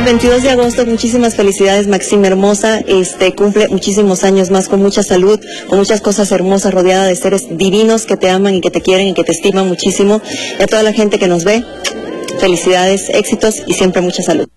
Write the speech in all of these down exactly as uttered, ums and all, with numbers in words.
veintidós de agosto, muchísimas felicidades, Maxine hermosa, este, cumple muchísimos años más con mucha salud, con muchas cosas hermosas, rodeada de seres divinos que te aman y que te quieren y que te estiman muchísimo. Y a toda la gente que nos ve, felicidades, éxitos y siempre mucha salud.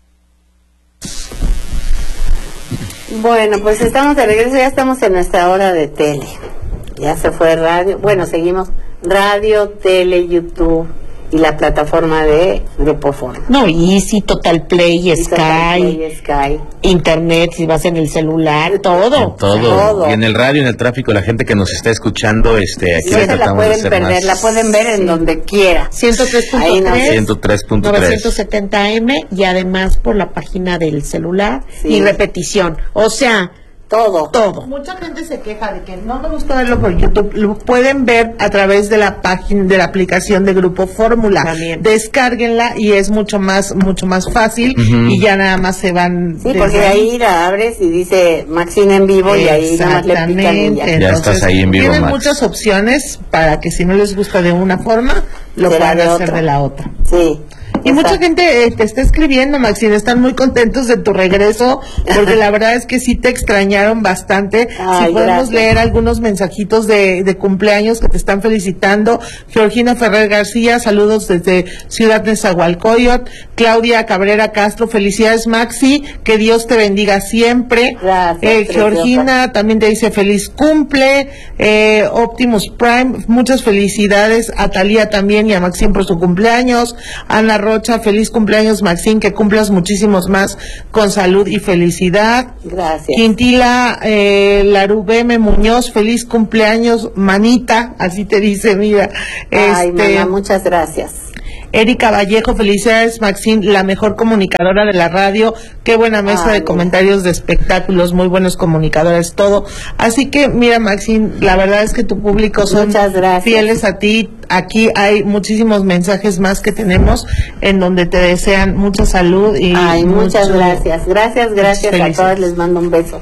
Bueno, pues estamos de regreso, ya estamos en nuestra hora de tele. Ya se fue radio, bueno, seguimos radio, tele, YouTube y la plataforma de Grupo Fórmula. No, Easy, Total Play, Y Sky, Total Play, Sky, Internet, si vas en el celular, todo. Todo. Todo. Y en el radio, en el tráfico, la gente que nos está escuchando, este, aquí no le se la tratamos de pueden hacer perder, más. la pueden ver en donde quiera. ciento tres punto Ahí no- tres, ciento tres punto tres. novecientos setenta A M y además por la página del celular Sí. y repetición. O sea, Todo. todo. Mucha gente se queja de que no me gusta verlo por YouTube. Lo pueden ver a través de la página, de la aplicación de Grupo Fórmula. También. Descárguenla y es mucho más, mucho más fácil. Ujú. Y ya nada más se van. Sí, desde porque ahí la abres y dice Maxine en vivo y ahí nada más le pican y ya. Exactamente. Ya estás ahí en vivo, Tienen Max. muchas opciones para que si no les gusta de una forma, lo Será puedan de hacer otra. de la otra. Sí. Y mucha Exacto. gente eh, te está escribiendo, Maxine, están muy contentos de tu regreso, porque la verdad es que sí te extrañaron bastante. Ay, si podemos gracias. leer algunos mensajitos de, de cumpleaños que te están felicitando. Georgina Ferrer García, saludos desde Ciudad Nezahualcóyotl. Claudia Cabrera Castro, felicidades, Maxi, que Dios te bendiga siempre. Gracias, Eh, preciosa. Georgina también te dice feliz cumple. Eh, Optimus Prime, muchas felicidades a Talía también y a Maxine por su cumpleaños. Ana Rocha, feliz cumpleaños, Maxine, que cumplas muchísimos más con salud y felicidad. Gracias. Quintila eh, Larubeme Muñoz, feliz cumpleaños, manita, así te dice, mira. Ay, Este, mamá, muchas gracias. Erika Vallejo, felicidades, Maxine, la mejor comunicadora de la radio. Qué buena mesa Ay, de mira. comentarios, de espectáculos, muy buenos comunicadores, todo. Así que, mira, Maxine, la verdad es que tu público son Muchas gracias. fieles a ti. Aquí hay muchísimos mensajes más que tenemos en donde te desean mucha salud y Ay, muchas mucho- gracias. Gracias, gracias a felices. todas. Les mando un beso.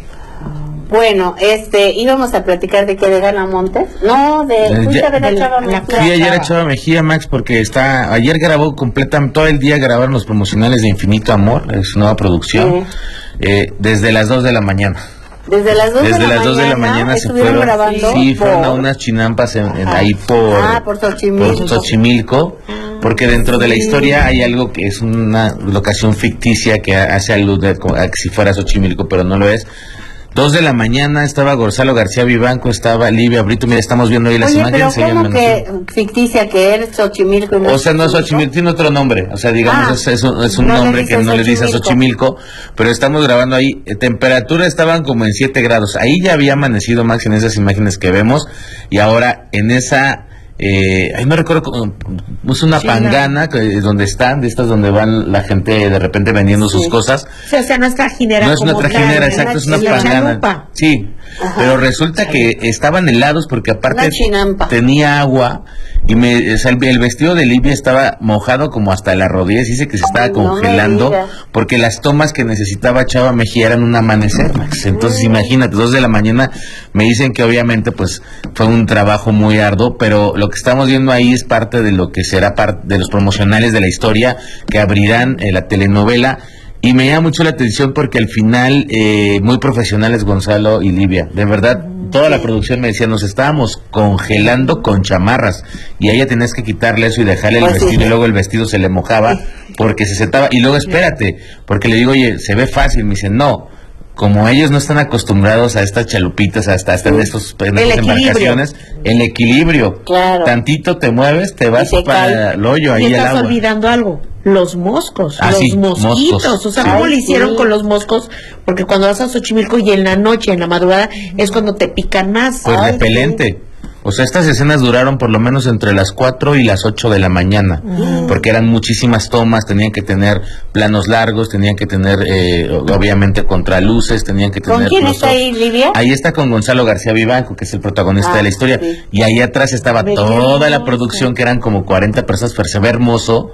Bueno, este, íbamos a platicar de qué de Gana Montes. No, de. Eh, fuiste ya- a ver a de Chava la- Mejía. Fui ayer a Chava Mejía, Max, porque está, ayer grabó completan todo el día, grabaron los promocionales de Infinito Amor, es su nueva producción, eh, desde las dos de la mañana. Desde las dos Desde de la las dos de la mañana se estuvieron fueron, grabando. sí, fueron por- a unas chinampas en, en- ahí por, Ah, por Xochimilco. por Xochimilco, porque dentro de la historia hay algo que es una locación ficticia que hace alud como a que si fuera Xochimilco, pero no lo es. Dos de la mañana estaba Gonzalo García Vivanco, estaba Livia Brito, mira, estamos viendo ahí las Oye, pero imágenes. ¿cómo ella que ficticia que eres Xochimilco? y o sea, no es Xochimilco, tiene otro nombre. O sea, digamos, Ah, es, es un, es un no le nombre que dice no le dice a Xochimilco. Xochimilco, pero estamos grabando ahí. Eh, temperatura estaban como en siete grados. Ahí ya había amanecido, Max, en esas imágenes que vemos. Y ahora en esa. Eh, ahí no recuerdo, cómo- es una China. pangana que, donde están, de estas donde van la gente de repente vendiendo sus Sí. cosas. O sea, o sea, no es trajinera. No es una como trajinera, tal, exacto, es una la pangana. chalupa. Sí, Ajá. pero resulta que estaban helados porque aparte Una chinampa. tenía agua y me, o sea, el, el vestido de Livia estaba mojado como hasta las rodillas, dice que se estaba Ay, no me congelando digas. porque las tomas que necesitaba Chava Mejía eran un amanecer, Max. Entonces imagínate, dos de la mañana, me dicen que obviamente pues fue un trabajo muy arduo, pero lo que estamos viendo ahí es parte de lo que será parte de los promocionales de la historia que abrirán eh, la telenovela. Y me llama mucho la atención porque al final, eh, muy profesionales Gonzalo y Livia. De verdad, toda la producción me decía, nos estábamos congelando con chamarras. Y a ella tenías que quitarle eso y dejarle el Pues sí. vestido. Y luego el vestido se le mojaba porque se setaba. Y luego espérate, porque le digo, oye, se ve fácil. Me dicen, no. Como ellos no están acostumbrados a estas chalupitas, hasta, hasta en, estos, en El estas equilibrio. embarcaciones, el equilibrio. Claro. Tantito te mueves, te vas Y te para cae. el hoyo, ahí Y el estás agua. olvidando algo, los moscos, Ah, los sí, mosquitos, moscos, o sea, sí. ¿cómo Ay, le hicieron sí. con los moscos? Porque cuando vas a Xochimilco y en la noche, en la madrugada, es cuando te pican más. Pues Ay, repelente. O sea, estas escenas duraron por lo menos entre las cuatro y las ocho de la mañana, porque eran muchísimas tomas, tenían que tener planos largos, tenían que tener, eh, obviamente, contraluces, tenían que ¿Con tener... quién close-ups. está ahí, Livia? Ahí está con Gonzalo García Vivanco, que es el protagonista Ah, de la historia, sí. y ahí atrás estaba Ve qué toda la hermoso. producción, que eran como cuarenta personas, pero se ve hermoso.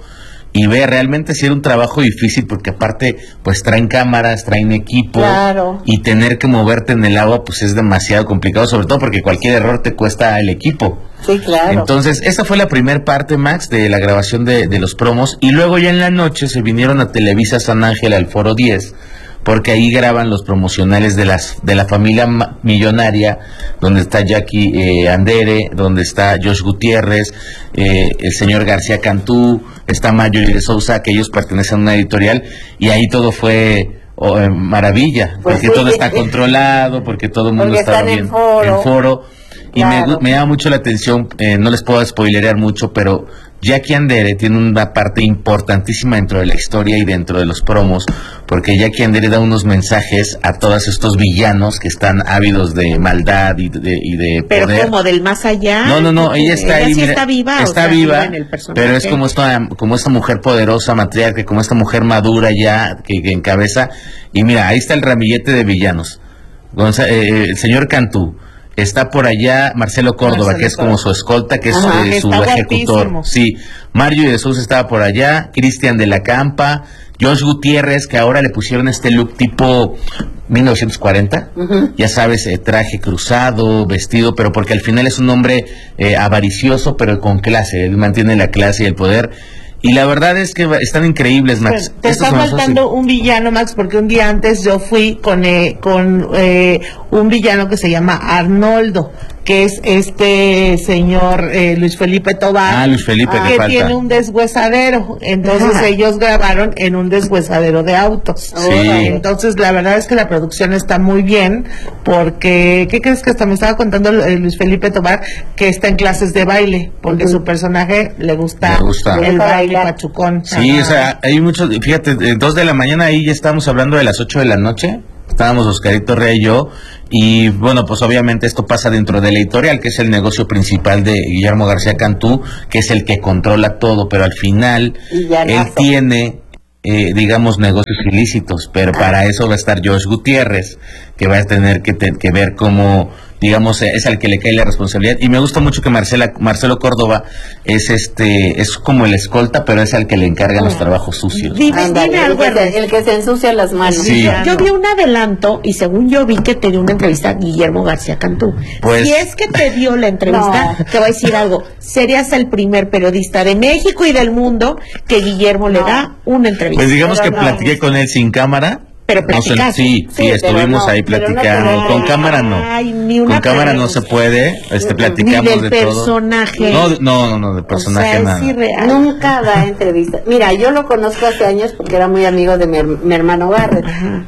y ve, realmente sí era un trabajo difícil porque aparte pues traen cámaras, traen equipo, claro. y tener que moverte en el agua pues es demasiado complicado, sobre todo porque cualquier error te cuesta el equipo. Sí, claro. Entonces, esa fue la primera parte, Max, de la grabación de, de los promos, y luego ya en la noche se vinieron a Televisa San Ángel al Foro diez, porque ahí graban los promocionales de las de la familia ma- millonaria, donde está Jackie eh, Andere, donde está Josh Gutiérrez, eh, el señor García Cantú, está Marjorie de Sousa, que ellos pertenecen a una editorial, y ahí todo fue oh, eh, maravilla, Pues porque sí. todo está controlado, porque todo el mundo Porque estaba están en bien foro. en foro, y Claro. me, gu- me llama mucho la atención, eh, no les puedo spoilerear mucho, pero Jackie Andere tiene una parte importantísima dentro de la historia y dentro de los promos, porque Jackie Andere da unos mensajes a todos estos villanos que están ávidos de maldad y de, y de Pero poder. como del más allá. No, no, no, ella está ella ahí, sí mira, está viva. o está sea, viva, en el personaje. pero es como esta, como esta mujer poderosa, matriarca, como esta mujer madura ya, que, que encabeza, y mira, ahí está el ramillete de villanos. Gonza- eh, el señor Cantú, está por allá Marcelo Córdoba, Marcelo que es como su escolta, que es Ajá, eh, que su está ejecutor. guapísimo. Sí, Mario de Sousa estaba por allá, Cristian de la Campa, Josh Gutiérrez, que ahora le pusieron este look tipo mil novecientos cuarenta, Ujú. ya sabes, eh, traje cruzado, vestido, pero porque al final es un hombre eh, avaricioso, pero con clase, él mantiene la clase y el poder. Y la verdad es que están increíbles, Max. Bueno, te Estos está son los faltando un villano, Max, porque un día antes yo fui con eh, con eh, un villano que se llama Arnoldo, que es este señor eh, Luis Felipe Tobar. Ah, Luis Felipe, ah, te que falta. tiene un deshuesadero. Entonces Ajá. ellos grabaron en un deshuesadero de autos. Sí. Entonces la verdad es que la producción está muy bien, porque ¿qué crees que hasta me estaba contando eh, Luis Felipe Tobar que está en clases de baile, porque Ujú. su personaje le gusta, Le gusta. el Le gusta baile bailar. pachucón. Sí, Ajá. o sea, hay muchos, fíjate, eh, dos de la mañana ahí ya estábamos hablando de las ocho de la noche, estábamos Oscarito Rey y yo, y bueno, pues obviamente esto pasa dentro de la editorial, que es el negocio principal de Guillermo García Cantú, que es el que controla todo, pero al final Y ya él nazo. tiene, eh, digamos, negocios ilícitos, pero para eso va a estar Josh Gutiérrez, que va a tener que, te- que ver cómo, digamos, eh, es al que le cae la responsabilidad. Y me gusta mucho que Marcela, Marcelo Córdoba es este, es como el escolta, pero es al que le encargan los trabajos sucios. Dime, Ándale, dime el, algo, que se, Ernesto. el que se ensucia las manos. Sí. Yo vi un adelanto y según yo vi que te dio una entrevista a Guillermo García Cantú. Pues- si es que te dio la entrevista, No. te voy a decir algo. Serías el primer periodista de México y del mundo que Guillermo le No. da una entrevista. Pues digamos Pero que no. platiqué con él sin cámara. Pero No sé, platicaste. sí, sí, Sí, pero estuvimos no, ahí pero no platicando. te- Con cámara no. Ay, ni una Con cámara no se pregunta. puede, este, Ni platicamos del de todo. personaje. No, no, no, no, de O personaje sea, es nada. irreal. Nunca da entrevistas. Mira, yo lo conozco hace años porque era muy amigo de mi, her- mi hermano Garrett. Ajá.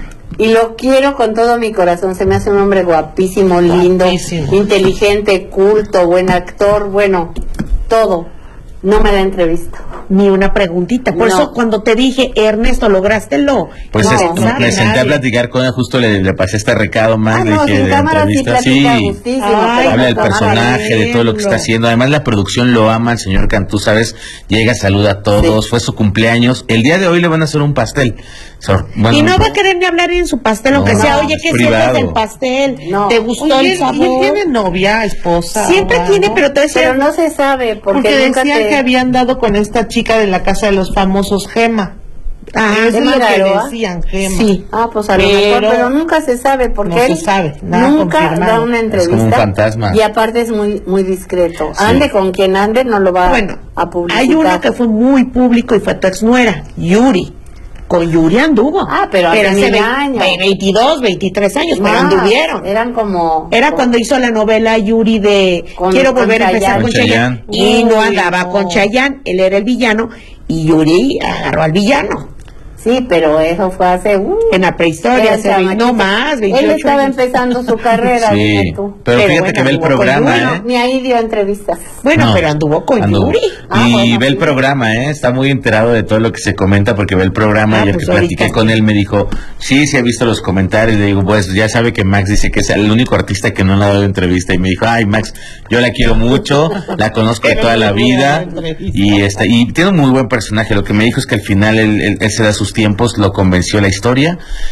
Y lo quiero con todo mi corazón. Se me hace un hombre guapísimo, lindo, Guapísimo. inteligente, culto, buen actor, bueno, todo. No me da entrevista. Ni una preguntita. Por No. eso cuando te dije, Ernesto, lograste-lo. Pues No, es- no me sabe senté a nadie. platicar con él, justo le, le pasé este recado más Ah, de no, que sin de cámara sí entrevista. platica Sí, gustísimo. Ay, pero habla del con cámara personaje, de todo lo que está verlo. haciendo. Además, la producción lo ama, el señor Cantú, ¿sabes? Llega, saluda a todos, Sí. fue su cumpleaños. El día de hoy le van a hacer un pastel. Sor- bueno, Y no va a querer ni hablar en su pastel, aunque No, sea, no, oye, es ¿qué privado. sientes del pastel? No. ¿Te gustó Oye, el ¿y él sabor? tiene novia, esposa? Siempre o algo? tiene, pero te voy a decir, Pero no se sabe porque, Porque nunca decían te... que habían dado con esta chica de la casa de los famosos, Gema. Ah, Eso es Gema lo que Garoa. decían, Gema. sí. Ah, pues a lo Pero- mejor, pero nunca se sabe porque No se él sabe, nada nunca confirmado. da una Es entrevista. como un fantasma. Y aparte es muy muy discreto. Sí. Ande con quien ande, no lo va Bueno, a publicitar. hay uno que fue muy público y fue tu exnuera, Yuri. Con Yuri anduvo. Ah, pero hace hace mil ve- años. ve- veintidós, veintitrés años, pero Más, anduvieron. Eran como... Era como- cuando hizo la novela Yuri de Con- Quiero con volver a empezar Chayanne. con Con Chayanne. Chayanne. Y no Uy, andaba no. con Chayanne, él era el villano y Yuri agarró al villano. Sí, pero eso fue hace... Uh, En la prehistoria, era hace veinte, chamaquito. no más, Él veintiocho estaba años. empezando su carrera, Sí, dime tú. pero, Pero fíjate bueno, que ve el anduvo con programa, Yuri. ¿eh? Ni ahí dio entrevistas. Bueno, No, pero anduvo con anduvo. Yuri. Ah, y bueno, ve el sí. programa, ¿eh? Está muy enterado de todo lo que se comenta porque ve el programa Ah, y el pues que platiqué ahorita con sí. él me dijo, sí, sí ha visto los comentarios. Le digo, pues ya sabe que Max dice que es el único artista que no le ha dado entrevista. Y me dijo, ay, Max, yo la quiero mucho, la conozco de Pero toda no la le voy a vida. dar entrevista. Y este y tiene un muy buen personaje. Lo que me dijo es que al final él, él- él se da sus tiempos, lo convenció la historia.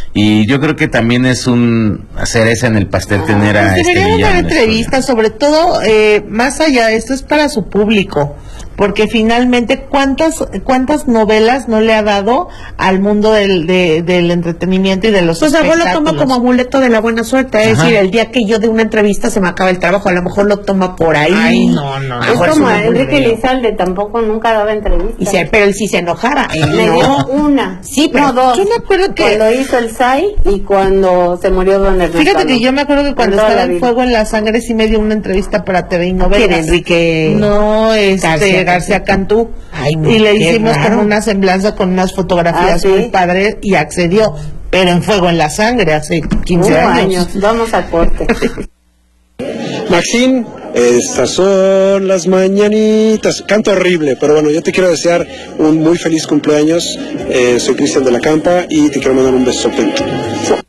Y yo creo que también es un cereza en el pastel tener a Pues este deberían villano dar en la historia. entrevistas, sobre todo, eh, más allá, esto es para su público. porque finalmente cuántas cuántas novelas no le ha dado al mundo del, de, del entretenimiento y de los Pues a lo mejor lo espectáculos. toma como amuleto de la buena suerte, es Ajá. decir, el día que yo de una entrevista se me acaba el trabajo, a lo mejor lo toma por ahí. Ay, no, no, A lo Es mejor como un Enrique amuleto. Lizalde, tampoco nunca daba entrevistas. Y se- pero él sí se enojara, él Le no. dio una, Sí, pero no dos. yo me acuerdo que- Cuando hizo el S A I y cuando se murió Don Ernesto. Fíjate que Alonso. yo me acuerdo que cuando En toda estaba la en vida. Fuego en la Sangre sí me dio una entrevista para T V y Novelas. ¿Quién, Enrique? No, este García García, Cantú. Ay, no, y le qué hicimos raro. como una semblanza con unas fotografías Ah, ¿sí? muy padres y accedió, pero en Fuego en la Sangre hace quince Hubo años. años. Vamos a corte. Maxine, estas son las mañanitas. Canto horrible, pero bueno, yo te quiero desear un muy feliz cumpleaños. Eh, soy Cristian de la Campa y te quiero mandar un besote.